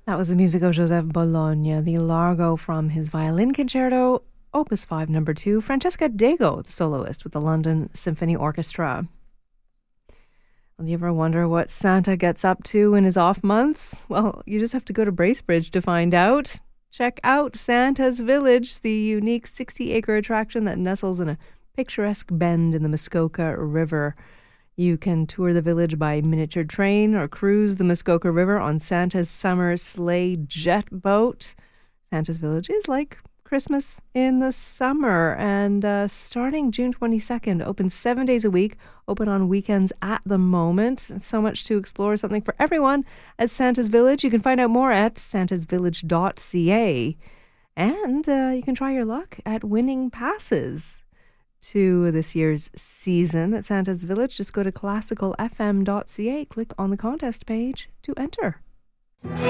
That was the music of Joseph Bologna, the Largo from his violin concerto, Opus 5, number 2, Francesca Dego, the soloist with the London Symphony Orchestra. Well, you ever wonder what Santa gets up to in his off months? Well, you just have to go to Bracebridge to find out. Check out Santa's Village, the unique 60-acre attraction that nestles in a picturesque bend in the Muskoka River. You can tour the village by miniature train or cruise the Muskoka River on Santa's summer sleigh jet boat. Santa's Village is like Christmas in the summer, and starting June 22nd, open 7 days a week, open on weekends at the moment. So much to explore, something for everyone at Santa's Village. You can find out more at santasvillage.ca, and you can try your luck at winning passes to this year's season at Santa's Village. Just go to classicalfm.ca, click on the contest page to enter.